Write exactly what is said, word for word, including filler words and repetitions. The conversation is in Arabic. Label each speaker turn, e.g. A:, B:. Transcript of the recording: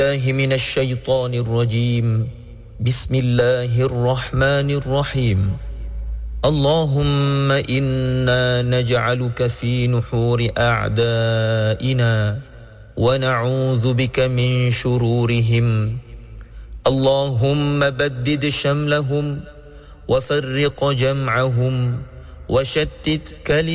A: من الشيطان الرجيم بسم الله الرحمن الرحيم اللهم إنا نجعلك في نحور أعدائنا ونعوذ بك من شرورهم اللهم بدد شملهم وفرق جمعهم وشتت كلمتهم